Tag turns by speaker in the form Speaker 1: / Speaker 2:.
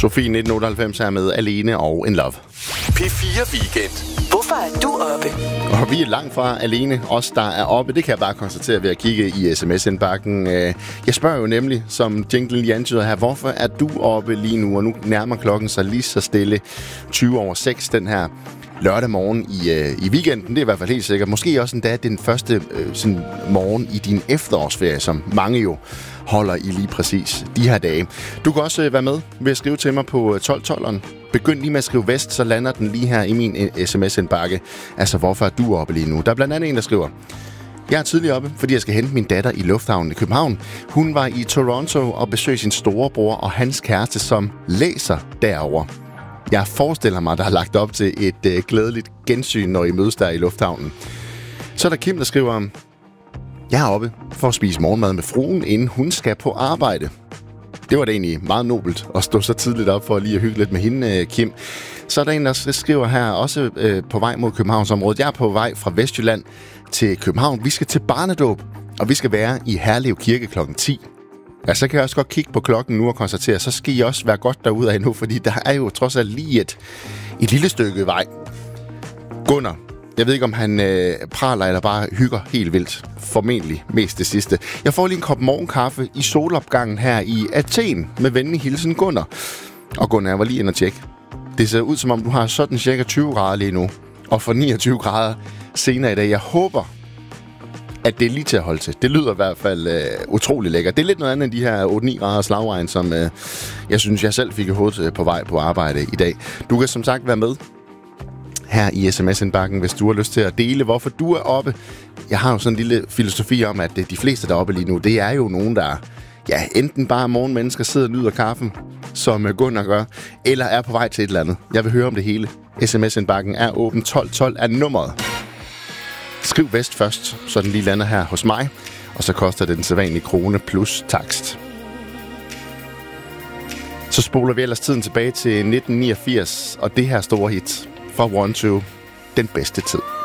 Speaker 1: Sofie 1998 er med Alene og In Love.
Speaker 2: P4 Weekend.
Speaker 3: Hvorfor er du oppe?
Speaker 1: Og vi er langt fra alene, os der er oppe. Det kan jeg bare konstatere ved at kigge i sms-indbakken. Jeg spørger jo nemlig, som jinglen lige antyder her, hvorfor er du oppe lige nu? Og nu nærmer klokken sig lige så stille 6:20 den her lørdag morgen i weekenden. Det er i hvert fald helt sikkert. Måske også endda den første sådan morgen i din efterårsferie, som mange jo holder i lige præcis de her dage. Du kan også være med ved at skrive til mig på 1212'eren. Begynd lige med at skrive vest, så lander den lige her i min sms-indbakke. Altså, hvorfor er du oppe lige nu? Der er blandt andet en, der skriver: jeg er tidligere oppe, fordi jeg skal hente min datter i lufthavnen i København. Hun var i Toronto og besøgte sin storebror og hans kæreste, som læser derovre. Jeg forestiller mig, der har lagt op til et glædeligt gensyn, når I mødes der i lufthavnen. Så er der Kim, der skriver: jeg er oppe for at spise morgenmad med fruen, inden hun skal på arbejde. Det var da egentlig meget nobelt at stå så tidligt op for lige at hygge lidt med hende, Kim. Så er der en, der skriver her, også på vej mod Københavnsområdet: jeg er på vej fra Vestjylland til København. Vi skal til barnedåb, og vi skal være i Herlev Kirke kl. 10. Ja, så kan jeg også godt kigge på klokken nu og konstatere, så skal I også være godt derude af nu, fordi der er jo trods alt lige et lille stykke vej. Gunnar, jeg ved ikke, om han praler eller bare hygger helt vildt. Formentlig mest det sidste. Jeg får lige en kop morgenkaffe i solopgangen her i Athen med venlig hilsen Gunnar. Og Gunnar, jeg var lige inde og tjekke. Det ser ud som om, du har sådan cirka 20 grader lige nu. Og for 29 grader senere i dag. Jeg håber, at det er lige til at holde til. Det lyder i hvert fald utrolig lækkert. Det er lidt noget andet end de her 8-9 grader slagregn, som jeg synes, jeg selv fik i hovedet på vej på arbejde i dag. Du kan som sagt være med her i sms-indbakken, hvis du har lyst til at dele, hvorfor du er oppe. Jeg har jo sådan en lille filosofi om, at de fleste, der er oppe lige nu, det er jo nogen, der enten bare morgenmennesker sidder og nyder kaffen, som Gunnar gør, eller er på vej til et eller andet. Jeg vil høre om det hele. SMS-indbakken er åben. 1212 er nummeret. Skriv vest først, så den lige lander her hos mig, og så koster det den sædvanlige krone plus takst. Så spoler vi ellers tiden tilbage til 1989, og det her store hit fra 1-2, den bedste tid.